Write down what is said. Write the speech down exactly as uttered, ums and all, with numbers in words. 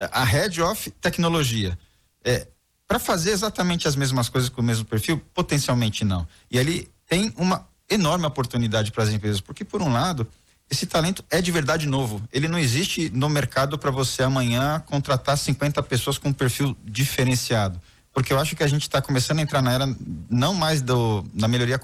a Head of Tecnologia. É, para fazer exatamente as mesmas coisas com o mesmo perfil? Potencialmente não. E ali tem uma enorme oportunidade para as empresas, porque por um lado, esse talento é de verdade novo. Ele não existe no mercado para você amanhã contratar cinquenta pessoas com um perfil diferenciado. Porque eu acho que a gente está começando a entrar na era não mais do, da melhoria